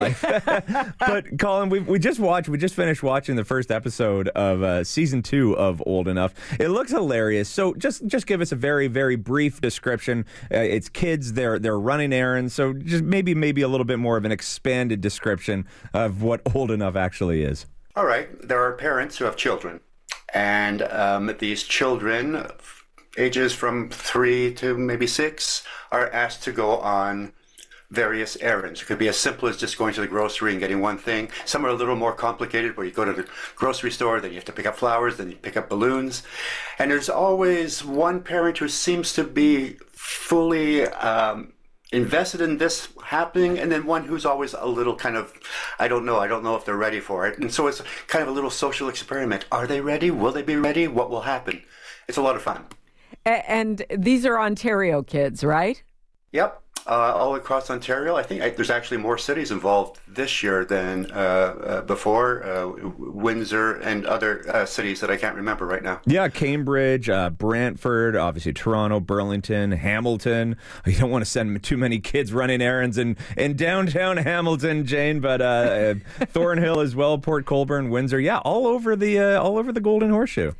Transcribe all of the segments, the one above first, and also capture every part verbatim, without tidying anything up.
But Colin, we we just watched, we just finished watching the first episode of uh, season two of Old Enough. It looks hilarious. So just just give us a very very brief description. Uh, it's kids. They're they're running errands. So just maybe maybe a little bit more of an expanded description of what Old Enough actually is. All right. There are parents who have children, and um, these children, ages from three to maybe six, are asked to go on various errands. It could be as simple as just going to the grocery and getting one thing. Some are a little more complicated, where you go to the grocery store, then you have to pick up flowers, then you pick up balloons. And there's always one parent who seems to be fully um, invested in this happening, and then one who's always a little kind of, I don't know, I don't know if they're ready for it. And so it's kind of a little social experiment. Are they ready? Will they be ready? What will happen? It's a lot of fun. And these are Ontario kids, right? Yep. Uh, all across Ontario. I think I, there's actually more cities involved this year than uh, uh, before. Uh, Windsor and other uh, cities that I can't remember right now. Yeah, Cambridge, uh, Brantford, obviously Toronto, Burlington, Hamilton. You don't want to send too many kids running errands in, in downtown Hamilton, Jane, but uh, uh, Thornhill as well, Port Colborne, Windsor. Yeah, all over the uh, all over the Golden Horseshoe.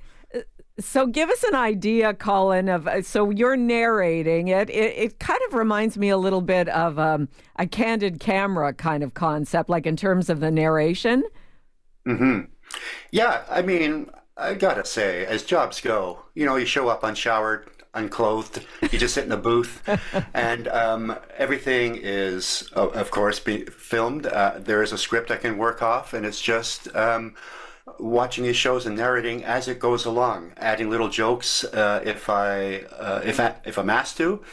So give us an idea, Colin, of, so you're narrating it. It, it kind of reminds me a little bit of um, a candid camera kind of concept, like in terms of the narration. Mm-hmm. Yeah, I mean, I gotta say, as jobs go, you know, you show up unshowered, unclothed, you just sit in a booth, and um, everything is, of course, being filmed. Uh, there is a script I can work off, and it's just Um, watching these shows and narrating as it goes along, adding little jokes uh, if I uh, if I, if I'm asked to.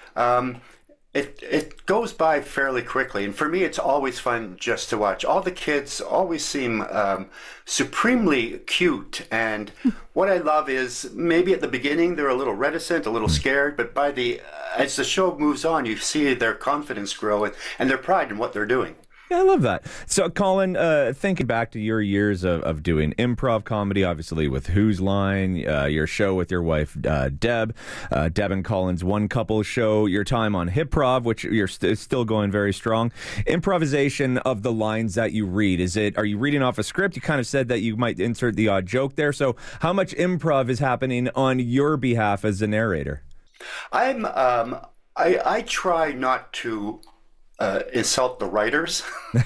Um, it it goes by fairly quickly, and for me, it's always fun just to watch. All the kids always seem um, supremely cute, and what I love is maybe at the beginning they're a little reticent, a little scared, but by the as the show moves on, you see their confidence grow and, and their pride in what they're doing. Yeah, I love that. So, Colin, uh, thinking back to your years of, of doing improv comedy, obviously with Whose Line, uh, your show with your wife, uh, Deb, uh, Deb and Colin's One Couple show, your time on Hip-Prov, which you're st- still going very strong. Improvisation of the lines that you read, is it? Are you reading off a script? You kind of said that you might insert the odd joke there. So how much improv is happening on your behalf as a narrator? I'm, um, I, I try not to Uh, insult the writers.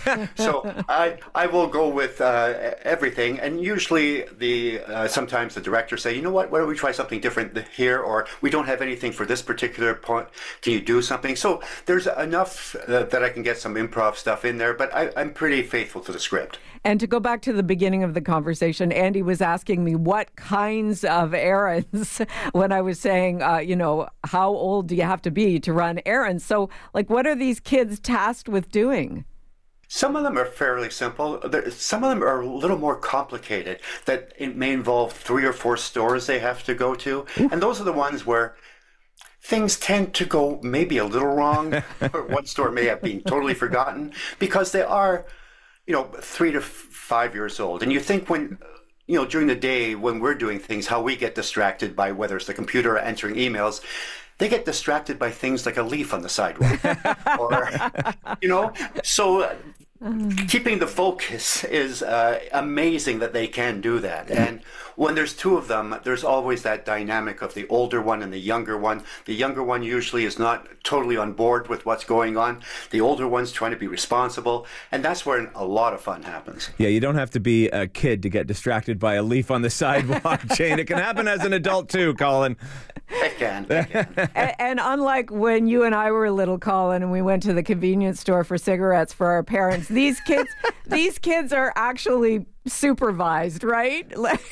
So I I will go with uh, everything, and usually the uh, sometimes the directors say, you know what, why don't we try something different here, or we don't have anything for this particular point, can you do something? So there's enough uh, that I can get some improv stuff in there, but I, I'm pretty faithful to the script. And to go back to the beginning of the conversation, Andy was asking me what kinds of errands when I was saying, uh, you know, how old do you have to be to run errands? So, like, what are these kids tasked with doing? Some of them are fairly simple. Some of them are a little more complicated, that it may involve three or four stores they have to go to. And those are the ones where things tend to go maybe a little wrong. One store may have been totally forgotten because they are, you know, three to f- five years old. And you think when, you know, during the day when we're doing things, how we get distracted by whether it's the computer or answering emails, they get distracted by things like a leaf on the sidewalk. Or, you know, so keeping the focus is uh, amazing that they can do that. And when there's two of them, there's always that dynamic of the older one and the younger one. The younger one usually is not totally on board with what's going on. The older one's trying to be responsible, and that's where a lot of fun happens. Yeah, you don't have to be a kid to get distracted by a leaf on the sidewalk, Jane. It can happen as an adult too, Colin. It can. It can. and, and unlike when you and I were little, Colin, and we went to the convenience store for cigarettes for our parents, these kids, these kids are actually supervised, right?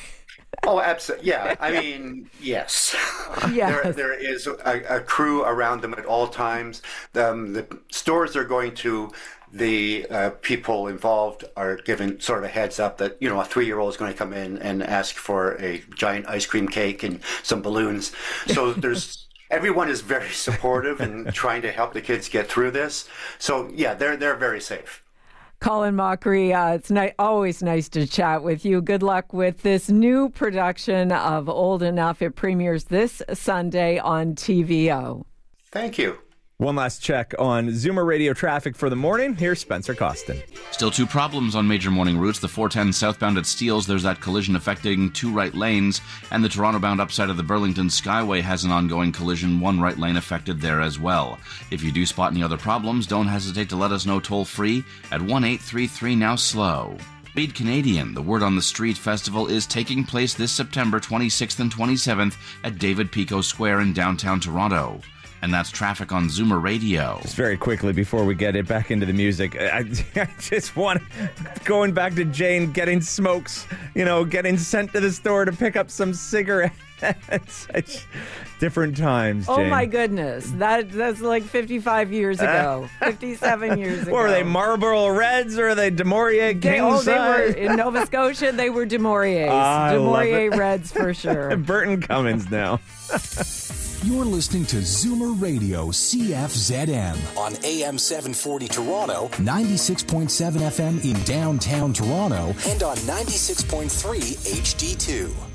Oh, absolutely. Yeah. I mean, yes. Yes. There, there is a, a crew around them at all times. Um, the stores they're going to, the uh, people involved are given sort of a heads up that, you know, a three-year-old is going to come in and ask for a giant ice cream cake and some balloons. So there's everyone is very supportive and trying to help the kids get through this. So, yeah, they're they're very safe. Colin Mochrie, uh, it's ni- always nice to chat with you. Good luck with this new production of Old Enough. It premieres this Sunday on T V O. Thank you. One last check on Zoomer Radio traffic for the morning. Here's Spencer Costin. Still two problems on major morning routes. The four ten southbound at Steeles, there's that collision affecting two right lanes, and the Toronto-bound upside of the Burlington Skyway has an ongoing collision, one right lane affected there as well. If you do spot any other problems, don't hesitate to let us know toll-free at one eight three three now slow. Speed Canadian, the Word on the Street Festival, is taking place this September twenty-sixth and twenty-seventh at David Pico Square in downtown Toronto. And that's traffic on Zoomer Radio. Just very quickly before we get it back into the music, I, I just want going back to Jane getting smokes, you know, getting sent to the store to pick up some cigarettes. Such different times, Jane. Oh my goodness, that that's like fifty-five years ago, fifty-seven years ago. What were they, Marlboro Reds or are they De Maurier King oh, size? They were in Nova Scotia. They were De Mauriers, I De love Maurier it. Reds for sure. Burton Cummins now. You're listening to Zoomer Radio C F Z M on A M seven forty Toronto, ninety-six point seven F M in downtown Toronto, and on ninety-six point three H D two.